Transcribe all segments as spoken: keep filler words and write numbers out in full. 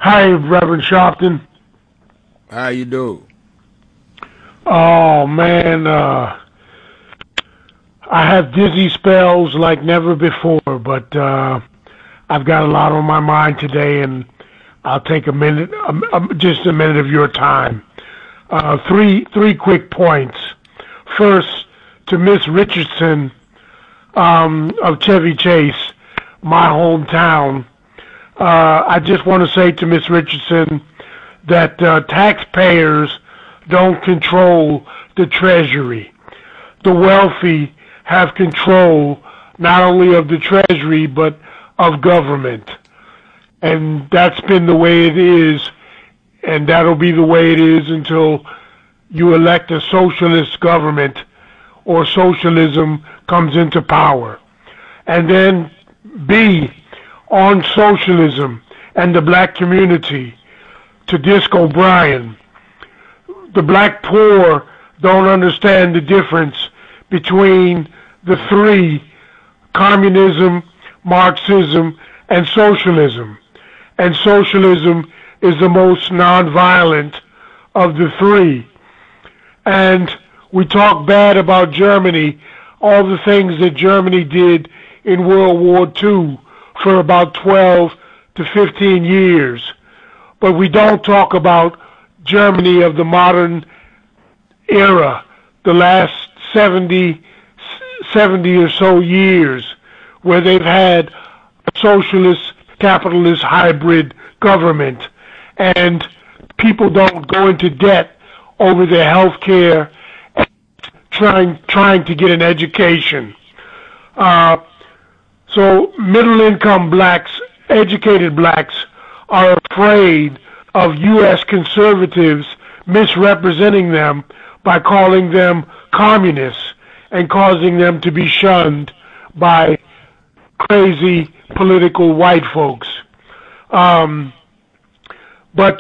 Hi, Reverend Sharpton. How you do? Oh, man, uh, I have dizzy spells like never before, but uh, I've got a lot on my mind today, and I'll take a minute, um, um, just a minute of your time. Uh, three, three quick points. First, to Miss Richardson um, of Chevy Chase, my hometown. Uh, I just want to say to Miss Richardson that uh, taxpayers don't control the Treasury. The wealthy have control not only of the Treasury but of government. And that's been the way it is, and that'll be the way it is until you elect a socialist government or socialism comes into power. And then B, on socialism and the black community, to Disco Brian. The black poor don't understand the difference between the three, communism, Marxism, and socialism. And socialism is the most nonviolent of the three. And we talk bad about Germany, all the things that Germany did in World War Two for about twelve to fifteen years. But we don't talk about Germany of the modern era, the last seventy, seventy or so years, where they've had a socialist, capitalist hybrid government, and people don't go into debt over their health care and trying, trying to get an education. Uh, so middle-income blacks, educated blacks, are afraid of U S conservatives misrepresenting them by calling them communists and causing them to be shunned by crazy political white folks. Um, but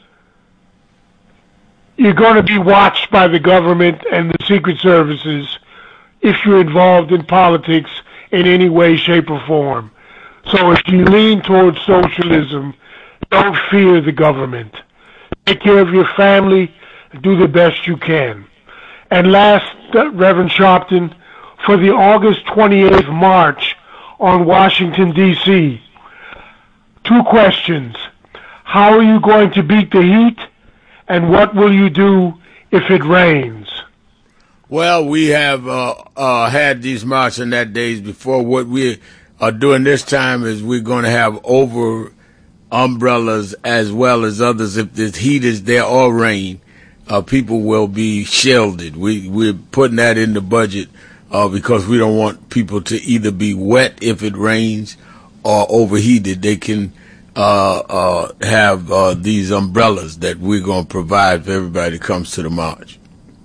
you're going to be watched by the government and the secret services if you're involved in politics in any way, shape, or form. So if you lean towards socialism, don't fear the government. Take care of your family and do the best you can. And last, uh, Reverend Sharpton, for the August twenty-eighth march on Washington, D C, two questions. How are you going to beat the heat? And what will you do if it rains? Well, we have uh, uh, had these marching that days before. What we are doing this time is we're going to have over umbrellas as well as others. If the heat is there or rain, uh, people will be shielded. We, we're putting that in the budget uh, because we don't want people to either be wet if it rains or overheated. They can uh, uh, have uh, these umbrellas that we're going to provide for everybody that comes to the march.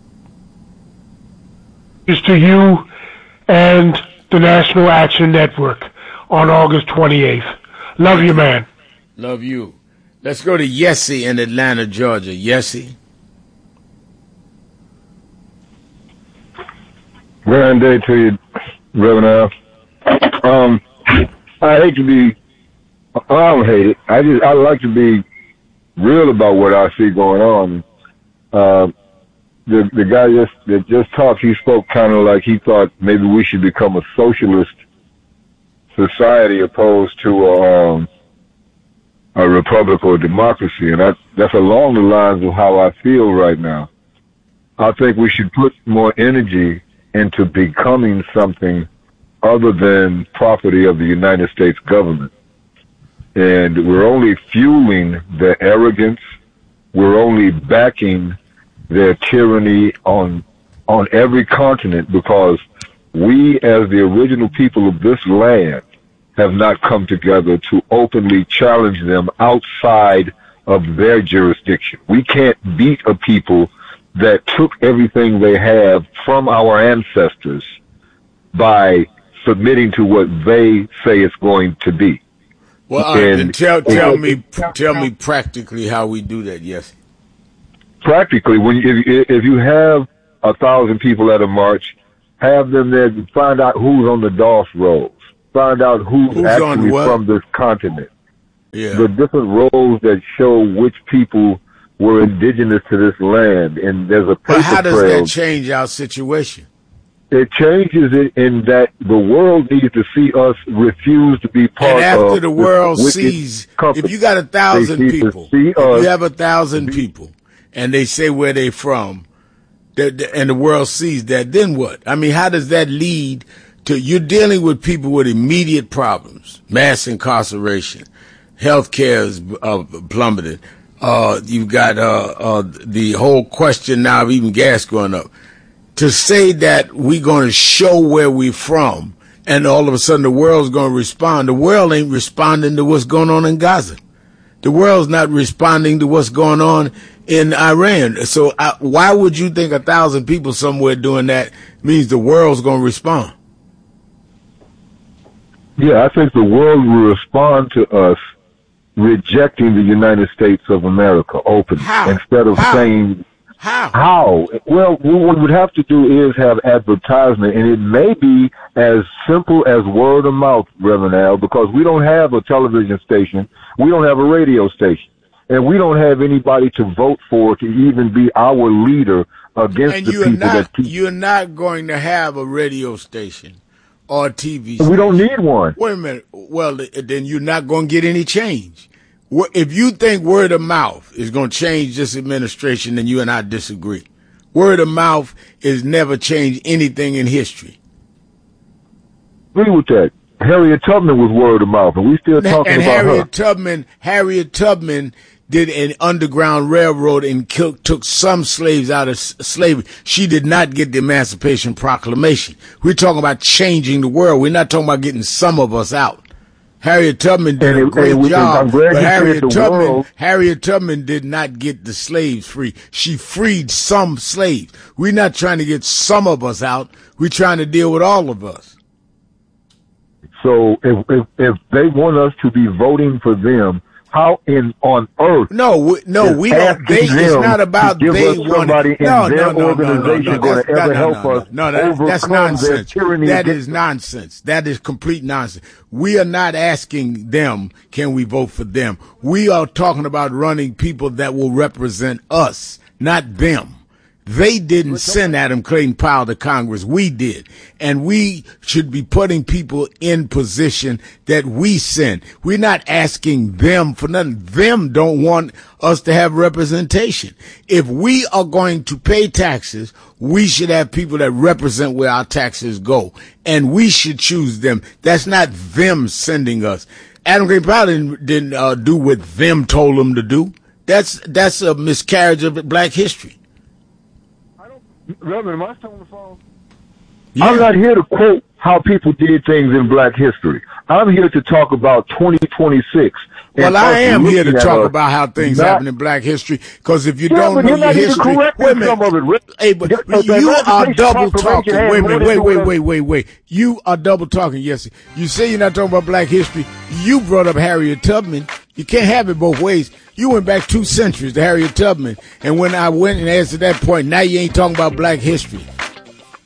Is to you and the National Action Network on August twenty-eighth. Love you, man. Love you. Let's go to Yessie in Atlanta, Georgia. Yessie. Grand day to you, Reverend Al. Um, I hate to be, I don't hate it. I just, I like to be real about what I see going on. Uh, the the guy just that just talked, he spoke kind of like he thought maybe we should become a socialist society opposed to a, um, a republic or democracy, and that, that's along the lines of how I feel right now. I think we should put more energy into becoming something other than property of the United States government. And we're only fueling their arrogance. We're only backing their tyranny on on every continent because we, as the original people of this land, have not come together to openly challenge them outside of their jurisdiction. We can't beat a people that took everything they have from our ancestors by submitting to what they say it's going to be. Well, uh, and, tell tell me tell me practically how we do that. Yes. Practically, when you, if, if you have a thousand people at a march, have them there to find out who's on the D O S rolls, find out who's, who's actually from this continent, yeah. the different roles that show which people were indigenous to this land, and there's a paper But how does trail. that change our situation? It changes it in that the world needs to see us refuse to be part of. And after of the world wicked sees, company. if you got a thousand They need to people, see if us you have a thousand people, and they say where they from, that- that- and the world sees that, then what? I mean, how does that lead to, you're dealing with people with immediate problems, mass incarceration, health care is uh, plummeted. Uh, you've got uh, uh, the whole question now of even gas going up. To say that we're going to show where we're from and all of a sudden the world's going to respond, the world ain't responding to what's going on in Gaza. The world's not responding to what's going on in Iran. So uh, why would you think a thousand people somewhere doing that means the world's going to respond? Yeah, I think the world will respond to us rejecting the United States of America openly How? instead of How? saying How? how. Well, what we would have to do is have advertisement, and it may be as simple as word of mouth, Reverend Al, because we don't have a television station, we don't have a radio station, and we don't have anybody to vote for to even be our leader against And the you're people not, that keep. you're not going to have a radio station or a T V station. We don't need one. Wait a minute. Well, then you're not going to get any change. If you think word of mouth is going to change this administration, then you and I disagree. Word of mouth has never changed anything in history. Agree with that. Harriet Tubman was word of mouth, and we still talking and about Harriet her. Tubman, Harriet Tubman did an underground railroad and killed, took some slaves out of s- slavery. She did not get the Emancipation Proclamation. We're talking about changing the world. We're not talking about getting some of us out. Harriet Tubman did And a it- great and we- job, I'm glad but you said Harriet the Tubman, world. Harriet Tubman did not get the slaves free. She freed some slaves. We're not trying to get some of us out. We're trying to deal with all of us. So if, if if they want us to be voting for them, how in on earth? No, we, no, is we don't. They, asking it's them not about to give they us want. somebody in No, their no, no, no, no, organization no. going That's, to ever no, no, help no, us no, no, that, that's overcome their nonsense. tyranny That against is nonsense. That is complete nonsense. We are not asking them, can we vote for them? We are talking about running people that will represent us, not them. They didn't send Adam Clayton Powell to Congress. We did. And we should be putting people in position that we send. We're not asking them for nothing. Them don't want us to have representation. If we are going to pay taxes, we should have people that represent where our taxes go. And we should choose them. That's not them sending us. Adam Clayton Powell didn't, didn't uh, do what them told him to do. That's, that's a miscarriage of black history. Reverend, am I still on the phone? Yeah. I'm not here to quote how people did things in black history. I'm here to talk about twenty twenty-six. Well, I am here to talk us, about how things not, happen in black history, because if you yeah, don't but know you're your not even history, correcting wait a minute. some of it, Rick. Hey, but The- the you are Emancipation double Proclamation talking. had Wait a more minute, to wait, do wait, with wait, wait, wait. You are double talking, yes. You say you're not talking about black history. You brought up Harriet Tubman. You can't have it both ways. You went back two centuries to Harriet Tubman, and when I went and answered that point, now you ain't talking about black history.